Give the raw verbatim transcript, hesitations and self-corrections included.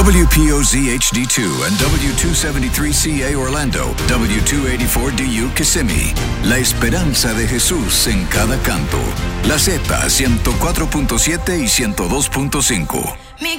W P O Z H D two and W two seventy-three C A Orlando, W two eighty-four D U Kissimmee. La esperanza de Jesús en cada canto. La Z ciento cuatro punto siete y ciento dos punto cinco. Mi